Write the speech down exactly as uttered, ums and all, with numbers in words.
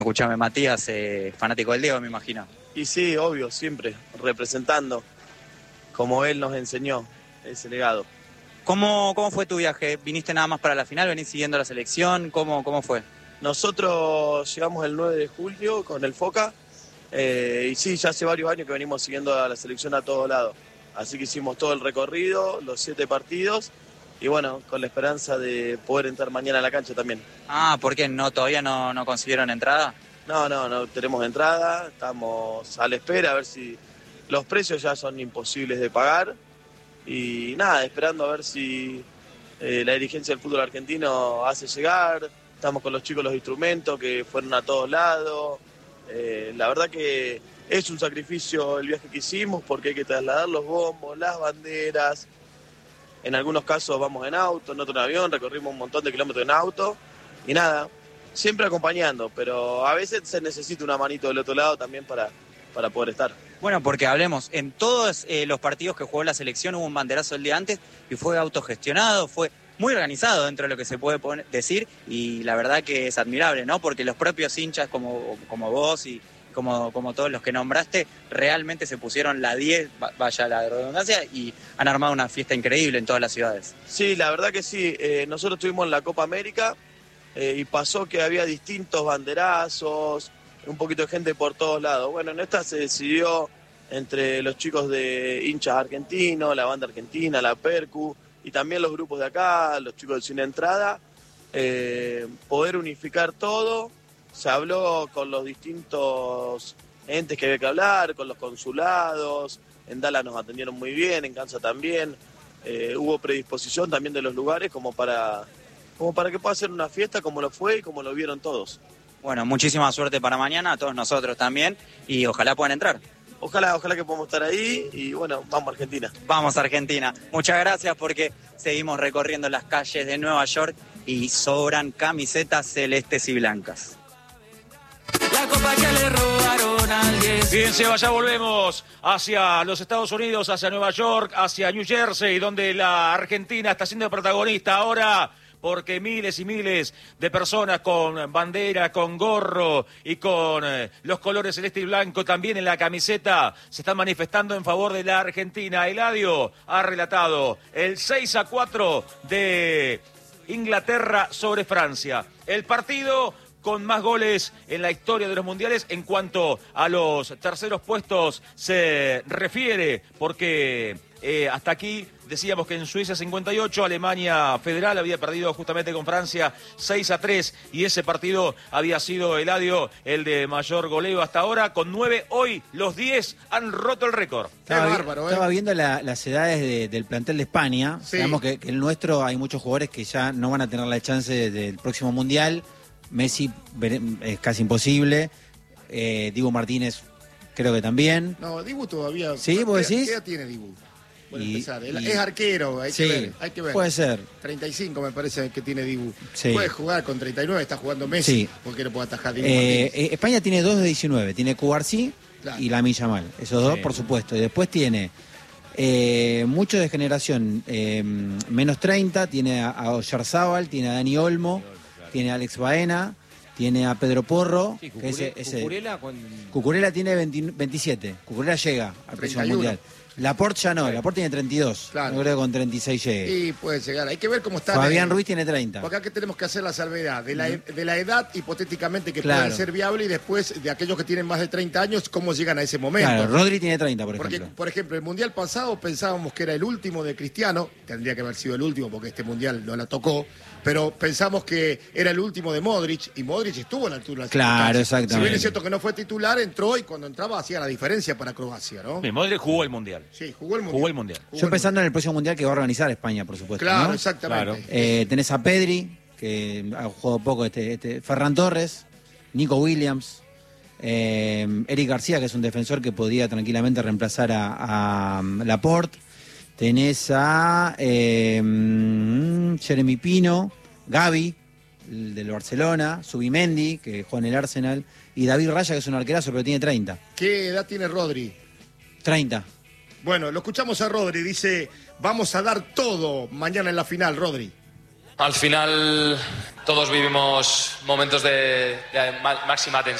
Escuchame, Matías, eh, fanático del Diego, me imagino. Y sí, obvio, siempre, representando, como él nos enseñó, ese legado. ¿Cómo, cómo fue tu viaje? ¿Viniste nada más para la final? ¿Venís siguiendo la selección? ¿Cómo, cómo fue? Nosotros llegamos el nueve de julio con el Foca, eh, y sí, ya hace varios años que venimos siguiendo a la selección a todos lados. Así que hicimos todo el recorrido, los siete partidos, y bueno, con la esperanza de poder entrar mañana a la cancha también. Ah, ¿por qué? ¿No, todavía no, no consiguieron entrada? No, no, no tenemos entrada, estamos a la espera a ver si los precios ya son imposibles de pagar. Y nada, esperando a ver si eh, la dirigencia del fútbol argentino hace llegar. Estamos con los chicos los instrumentos que fueron a todos lados. Eh, la verdad que es un sacrificio el viaje que hicimos porque hay que trasladar los bombos, las banderas. En algunos casos vamos en auto, en otro en avión, recorrimos un montón de kilómetros en auto. Y nada, siempre acompañando, pero a veces se necesita una manito del otro lado también para, para poder estar. Bueno, porque hablemos, en todos eh, los partidos que jugó la selección hubo un banderazo el día antes y fue autogestionado, fue muy organizado dentro de lo que se puede poner, decir, y la verdad que es admirable, ¿no? Porque los propios hinchas como, como vos y como, como todos los que nombraste, realmente se pusieron la diez, vaya la redundancia, y han armado una fiesta increíble en todas las ciudades. Sí, la verdad que sí. Eh, nosotros estuvimos en la Copa América eh, y pasó que había distintos banderazos, un poquito de gente por todos lados. Bueno, en esta se decidió entre los chicos de hinchas argentinos, la banda argentina, la Percu, y también los grupos de acá, los chicos del Cine Entrada, eh, poder unificar todo. Se habló con los distintos entes que había que hablar, con los consulados, en Dallas nos atendieron muy bien, en Kansas también. Eh, hubo predisposición también de los lugares como para, como para que pueda ser una fiesta como lo fue y como lo vieron todos. Bueno, muchísima suerte para mañana, a todos nosotros también, y ojalá puedan entrar. Ojalá, ojalá que podamos estar ahí y bueno, vamos a Argentina. Vamos a Argentina. Muchas gracias porque seguimos recorriendo las calles de Nueva York y sobran camisetas celestes y blancas. La copa que le robaron al diez. Bien, Seba, ya volvemos hacia los Estados Unidos, hacia Nueva York, hacia New Jersey, donde la Argentina está siendo protagonista ahora, porque miles y miles de personas con bandera, con gorro y con eh, los colores celeste y blanco también en la camiseta se están manifestando en favor de la Argentina. Eladio ha relatado el seis a cuatro de Inglaterra sobre Francia. El partido con más goles en la historia de los mundiales en cuanto a los terceros puestos se refiere, porque eh, hasta aquí decíamos que en Suiza cincuenta y ocho, Alemania Federal había perdido justamente con Francia seis a tres y ese partido había sido, Eladio, el de mayor goleo hasta ahora. Con nueve, hoy los diez han roto el récord. Estaba, Qué bárbaro, ¿eh? estaba viendo la, las edades de, del plantel de España. Sí. Sabemos que, que el nuestro hay muchos jugadores que ya no van a tener la chance de, del próximo Mundial. Messi es casi imposible. Eh, Dibu Martínez creo que también. No, Dibu todavía... ¿Sí, vos ¿Qué, decís? ¿Qué edad tiene Dibu? Por Y- empezar. Él y- es arquero, hay Sí, que ver. Hay que ver. puede ser. treinta y cinco me parece que tiene Dibu. Sí. Puede jugar con treinta y nueve, está jugando Messi. Sí. ¿Por qué no puede atajar Dibu Eh, Martínez? eh, España tiene dos de diecinueve. Tiene Cubarsí Claro. y Lamine Yamal. Esos dos, Sí. por supuesto. Y después tiene eh, mucho de generación eh, menos treinta. Tiene a, a Oyarzábal, tiene a Dani Olmo, tiene a Alex Baena, tiene a Pedro Porro. Sí, que ese- ese- Cucurella con... Cucurella tiene veinte veintisiete. Cucurella llega al próximo treinta y uno. Mundial. Laporte ya no, Laporte tiene treinta y dos. Claro. No creo que con treinta y seis llegue. Y puede llegar. Hay que ver cómo está. Fabián Ruiz tiene treinta. Porque acá tenemos que hacer la salvedad de la, de la edad hipotéticamente que Claro. puede ser viable y después de aquellos que tienen más de treinta años, cómo llegan a ese momento. Claro, Rodri tiene treinta, por Porque, ejemplo. por ejemplo, el Mundial pasado pensábamos que era el último de Cristiano, tendría que haber sido el último porque este Mundial no la tocó, pero pensamos que era el último de Modric, y Modric estuvo a la altura de la Claro, circunstancia. exactamente. Si bien es cierto que no fue titular, entró y cuando entraba hacía la diferencia para Croacia, ¿no? Bien, Modric jugó el Mundial. Sí, jugó el Mundial. Jugó el Mundial. Yo pensando en el próximo Mundial que va a organizar España, por supuesto. Claro, ¿no? exactamente. Claro. Eh, tenés a Pedri, que ha jugado poco, este, este Ferran Torres, Nico Williams, eh, Eric García, que es un defensor que podía tranquilamente reemplazar a, a Laporte. Tenés a eh, mm, Jeremy Pino, Gavi, el del Barcelona, Subimendi, que juega en el Arsenal, y David Raya, que es un arquerazo, pero tiene treinta. ¿Qué edad tiene Rodri? treinta. Bueno, lo escuchamos a Rodri, dice, vamos a dar todo mañana en la final, Rodri. Al final todos vivimos momentos de, de máxima tensión.